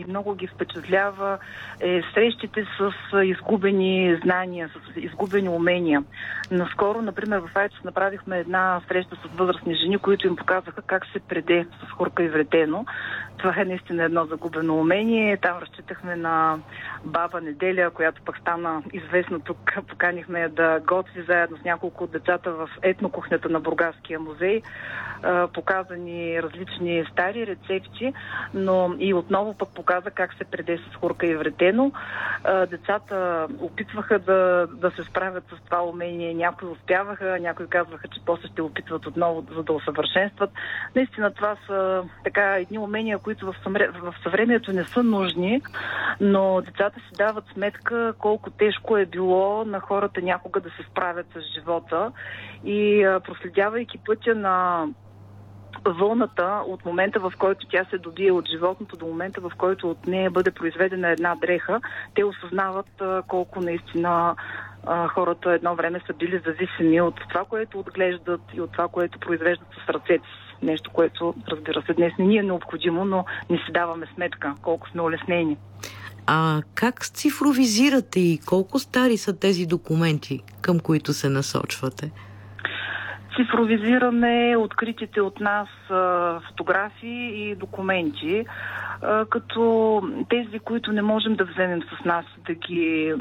много ги впечатлява срещите с изгубени знания, с изгубени умения. Наскоро, например, в Айтос направихме една среща с възрастни жени, които им показаха как се преде с хурка и вретено. Това е наистина едно загубено умение. Там разчитахме на баба Неделя, която пък стана известна тук. Поканихме я да готви заедно с няколко от децата в етнокухнята на Бургаския музей. Показани различни стари рецепти, но и отново пък показа как се преде с хурка и вретено. Децата опитваха да се справят с това умение. Някои успяваха, някои казваха, че после ще опитват отново, за да усъвършенстват. Наистина това са така едни умения, които в съвремието не са нужни, но децата си дават сметка колко тежко е било на хората някога да се справят с живота и проследявайки пътя на вълната от момента, в който тя се добие от животното, до момента, в който от нея бъде произведена една дреха, те осъзнават колко наистина хората едно време са били зависими от това, което отглеждат и от това, което произвеждат с ръцете си. Нещо, което, разбира се, днес не ни е необходимо, но не си даваме сметка колко сме улеснени. А как цифровизирате и колко стари са тези документи, към които се насочвате? Цифровизираме откритите от нас фотографии и документи, като тези, които не можем да вземем с нас, да ги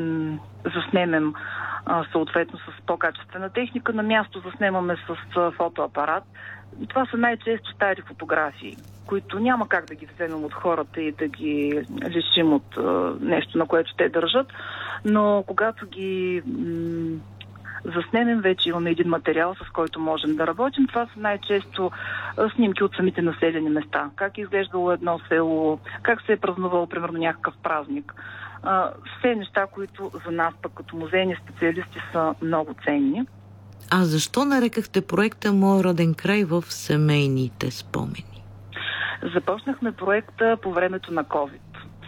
заснемем съответно с по-качествена техника. На място заснемаме с фотоапарат. Това са най-често стари фотографии, които няма как да ги вземем от хората и да ги лишим от нещо, на което те държат, но когато ги заснемем, вече имаме един материал, с който можем да работим. Това са най-често снимки от самите населени места. Как е изглеждало едно село, как се е празнувало, примерно, някакъв празник. Все неща, които за нас, пък като музейни специалисти, са много ценни. А защо нарекахте проекта "Мой роден край" в семейните спомени? Започнахме проекта по времето на COVID.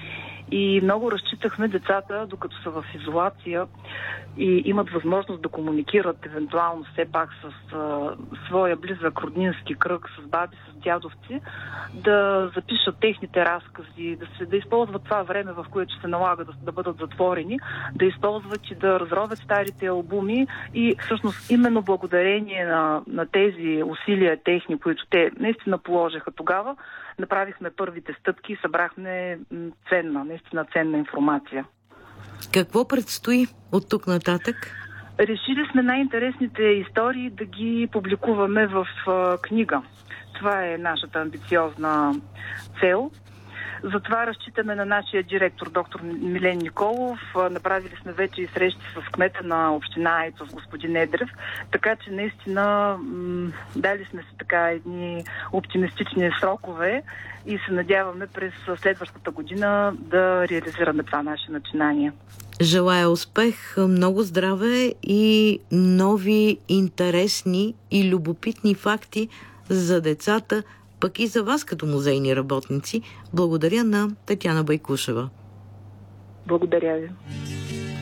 И много разчитахме децата, докато са в изолация и имат възможност да комуникират евентуално все пак с своя близък роднински кръг, с баби, с дядовци, да запишат техните разкази, да използват това време, в което се налага да бъдат затворени, да използват и да разровят старите албуми и всъщност именно благодарение на тези усилия техни, които те наистина положиха тогава, направихме първите стъпки и събрахме наистина ценна информация. Какво предстои от тук нататък? Решили сме най-интересните истории да ги публикуваме в книга. Това е нашата амбициозна цел. Затова разчитаме на нашия директор, доктор Милен Николов. Направили сме вече и срещи с кмета на община Айтос, господин Едрев. Така че наистина дали сме си така едни оптимистични срокове и се надяваме през следващата година да реализираме това наше начинание. Желая успех, много здраве и нови интересни и любопитни факти за децата, пък и за вас като музейни работници. Благодаря на Татяна Байкушева. Благодаря ви.